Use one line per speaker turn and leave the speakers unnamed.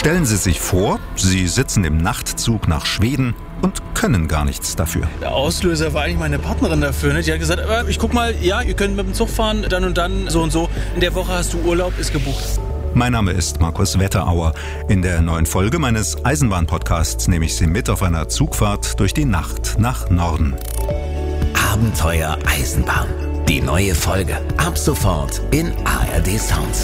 Stellen Sie sich vor, Sie sitzen im Nachtzug nach Schweden und können gar nichts dafür.
Der Auslöser war eigentlich meine Partnerin dafür. Ne? Die hat gesagt, ich guck mal, ja, ihr könnt mit dem Zug fahren, dann und dann, so und so. In der Woche hast du Urlaub, ist gebucht.
Mein Name ist Markus Wetterauer. In der neuen Folge meines Eisenbahn-Podcasts nehme ich Sie mit auf einer Zugfahrt durch die Nacht nach Norden.
Abenteuer Eisenbahn. Die neue Folge ab sofort in ARD Sounds.